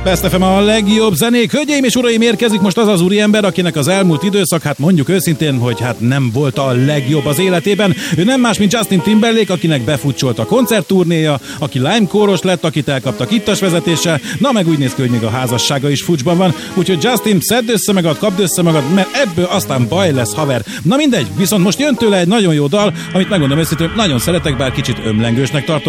Best FM a legjobb zenék. Hölgyeim és uraim, érkezik most az az úriember, akinek az elmúlt időszak, hát mondjuk őszintén, hogy hát nem volt a legjobb az életében. Ő nem más, mint Justin Timberlake, akinek befutcsolt a koncertturnéja, aki Lime-kóros lett, akit elkaptak ittas vezetéssel, na meg úgy néz ki, hogy még a házassága is fucsban van. Úgyhogy Justin, szedd össze magad, kapd össze magad, mert ebből aztán baj lesz, haver. Na mindegy, viszont most jön tőle egy nagyon jó dal, amit megmondom őszintén, nagyon szeretek, bár kicsit ömlengősnek tartok.